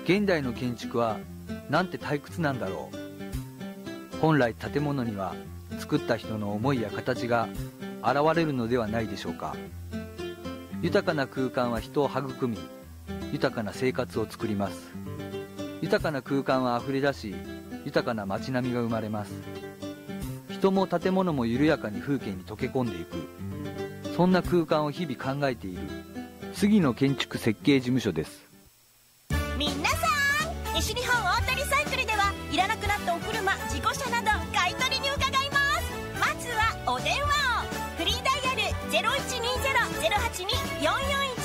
現代の建築はなんて退屈なんだろう。本来建物には作った人の思いや形が現れるのではないでしょうか。豊かな空間は人を育み、豊かな生活を作ります。豊かな空間はあふれ出し、豊かな街並みが生まれます。人も建物も緩やかに風景に溶け込んでいく、そんな空間を日々考えている杉野建築設計事務所です。 皆さん、西日本オートリサイクルではいらなくなったお車、事故車など買い取りに伺います。まずはお電話を。フリーダイヤル 0120-082-441